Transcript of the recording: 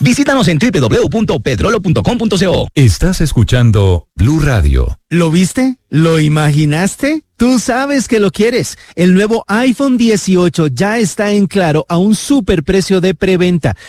Visítanos en www.petrolo.com.co. Estás escuchando Blue Radio. ¿Lo viste? ¿Lo imaginaste? Tú sabes que lo quieres. El nuevo iPhone 18 ya está en Claro a un superprecio de preventa.